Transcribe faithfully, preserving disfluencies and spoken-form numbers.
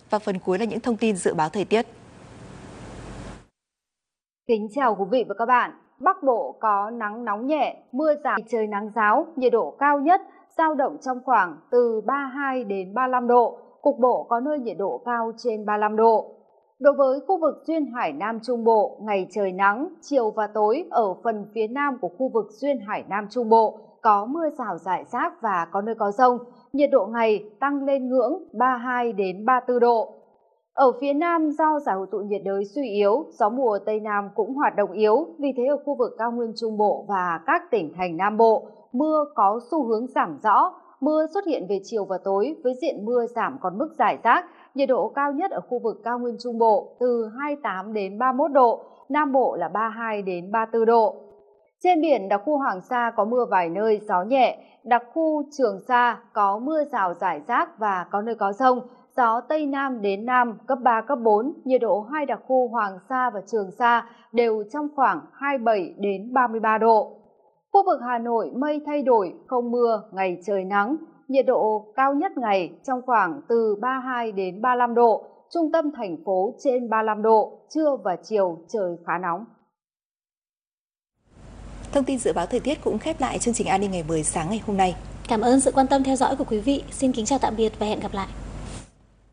Và phần cuối là những thông tin dự báo thời tiết. Kính chào quý vị và các bạn. Bắc Bộ có nắng nóng nhẹ, mưa giảm, trời nắng ráo, nhiệt độ cao nhất dao động trong khoảng từ ba mươi hai đến ba mươi lăm độ, cục bộ có nơi nhiệt độ cao trên ba mươi lăm độ. Đối với khu vực duyên hải Nam Trung Bộ, ngày trời nắng, chiều và tối ở phần phía nam của khu vực duyên hải Nam Trung Bộ có mưa rào rải rác và có nơi có dông, nhiệt độ ngày tăng lên ngưỡng ba mươi hai đến ba mươi tư độ. Ở phía Nam, do giải hội tụ nhiệt đới suy yếu, gió mùa Tây Nam cũng hoạt động yếu, vì thế ở khu vực cao nguyên Trung Bộ và các tỉnh thành Nam Bộ, mưa có xu hướng giảm rõ, mưa xuất hiện về chiều và tối với diện mưa giảm còn mức rải rác, nhiệt độ cao nhất ở khu vực cao nguyên Trung Bộ từ hai mươi tám đến ba mươi mốt độ, Nam Bộ là ba mươi hai đến ba mươi tư độ. Trên biển, đặc khu Hoàng Sa có mưa vài nơi, gió nhẹ, đặc khu Trường Sa có mưa rào rải rác và có nơi có dông, gió Tây Nam đến Nam cấp ba, cấp bốn, nhiệt độ hai đặc khu Hoàng Sa và Trường Sa đều trong khoảng hai mươi bảy đến ba mươi ba độ. Khu vực Hà Nội mây thay đổi, không mưa, ngày trời nắng, nhiệt độ cao nhất ngày trong khoảng từ ba mươi hai đến ba mươi lăm độ, trung tâm thành phố trên ba mươi lăm độ, trưa và chiều trời khá nóng. Thông tin dự báo thời tiết cũng khép lại chương trình An ninh ngày mười sáng ngày hôm nay. Cảm ơn sự quan tâm theo dõi của quý vị. Xin kính chào tạm biệt và hẹn gặp lại.